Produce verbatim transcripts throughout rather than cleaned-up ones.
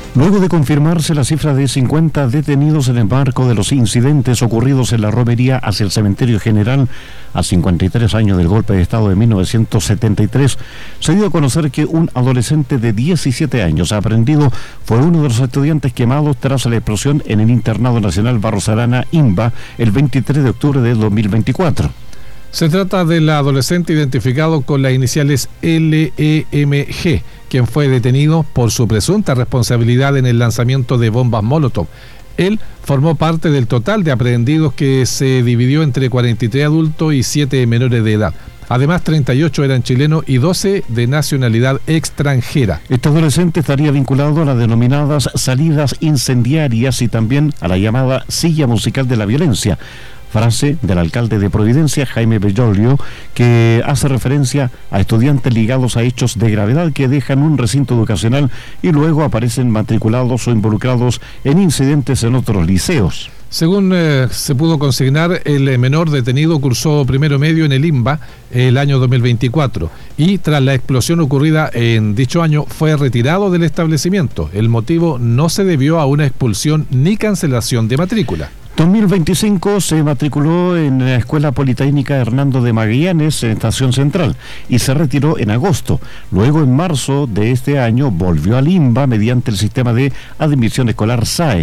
Luego de confirmarse la cifra de cincuenta detenidos en el marco de los incidentes ocurridos en la romería hacia el Cementerio General a cincuenta y tres años del golpe de Estado de mil novecientos setenta y tres, se dio a conocer que un adolescente de diecisiete años aprehendido fue uno de los estudiantes quemados tras la explosión en el Internado Nacional Barros Arana, INBA, el veintitrés de octubre de dos mil veinticuatro. Se trata del adolescente identificado con las iniciales L E M G, quien fue detenido por su presunta responsabilidad en el lanzamiento de bombas Molotov. Él formó parte del total de aprehendidos que se dividió entre cuarenta y tres adultos y siete menores de edad. Además, treinta y ocho eran chilenos y doce de nacionalidad extranjera. Este adolescente estaría vinculado a las denominadas salidas incendiarias y también a la llamada silla musical de la violencia, frase del alcalde de Providencia, Jaime Bellolio, que hace referencia a estudiantes ligados a hechos de gravedad que dejan un recinto educacional y luego aparecen matriculados o involucrados en incidentes en otros liceos. Según eh, se pudo consignar, el menor detenido cursó primero medio en el INBA el año dos mil veinticuatro y tras la explosión ocurrida en dicho año fue retirado del establecimiento. El motivo no se debió a una expulsión ni cancelación de matrícula. dos mil veinticinco se matriculó en la Escuela Politécnica Hernando de Magallanes en Estación Central y se retiró en agosto. Luego, en marzo de este año, volvió al INBA mediante el sistema de admisión escolar S A E.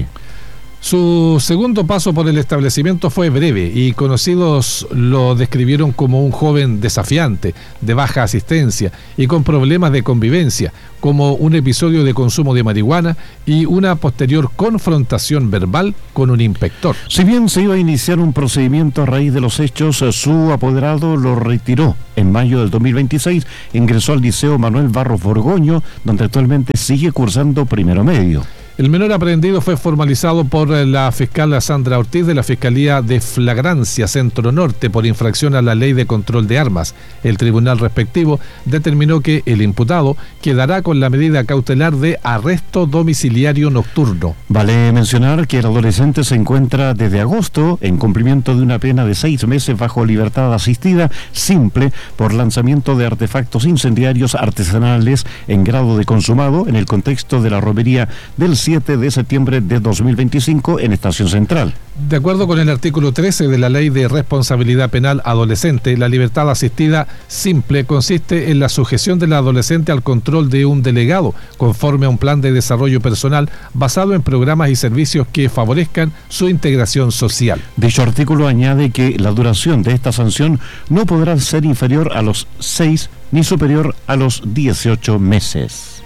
Su segundo paso por el establecimiento fue breve y conocidos lo describieron como un joven desafiante, de baja asistencia y con problemas de convivencia, como un episodio de consumo de marihuana y una posterior confrontación verbal con un inspector. Si bien se iba a iniciar un procedimiento a raíz de los hechos, su apoderado lo retiró. En mayo del dos mil veintiséis ingresó al Liceo Manuel Barros Borgoño, donde actualmente sigue cursando primero medio. El menor aprehendido fue formalizado por la fiscal Sandra Ortiz de la Fiscalía de Flagrancia Centro Norte por infracción a la Ley de Control de Armas. El tribunal respectivo determinó que el imputado quedará con la medida cautelar de arresto domiciliario nocturno. Vale mencionar que el adolescente se encuentra desde agosto en cumplimiento de una pena de seis meses bajo libertad asistida simple por lanzamiento de artefactos incendiarios artesanales en grado de consumado en el contexto de la romería del siete de septiembre de dos mil veinticinco en Estación Central. De acuerdo con el artículo trece de la Ley de Responsabilidad Penal Adolescente, la libertad asistida simple consiste en la sujeción del adolescente al control de un delegado, conforme a un plan de desarrollo personal basado en programas y servicios que favorezcan su integración social. Dicho artículo añade que la duración de esta sanción no podrá ser inferior a los seis ni superior a los dieciocho meses.